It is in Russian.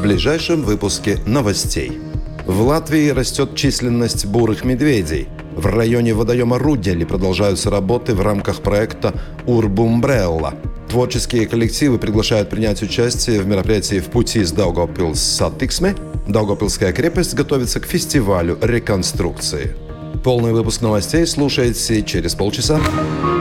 ближайшем выпуске новостей. В Латвии растет численность бурых медведей. В районе водоема Рудели продолжаются работы в рамках проекта «Урбумбрелла». Творческие коллективы приглашают принять участие в мероприятии «В пути с Daugavpils Satiksme». Daugavpilская крепость готовится к фестивалю реконструкции. Полный выпуск новостей слушайте через полчаса.